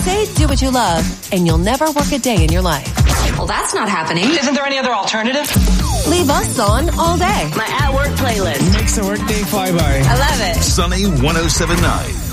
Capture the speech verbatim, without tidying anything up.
Say do what you love, and you'll never work a day in your life. Well, that's not happening. Isn't there any other alternative? Leave us on all day. My at-work playlist makes the workday fly by. I love it. Sunny one oh seven point nine.